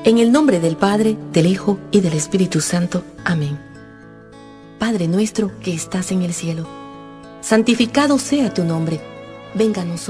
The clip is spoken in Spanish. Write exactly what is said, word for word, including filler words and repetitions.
En el nombre del Padre, del Hijo y del Espíritu Santo. Amén. Padre nuestro que estás en el cielo, santificado sea tu nombre. Venga a nosotros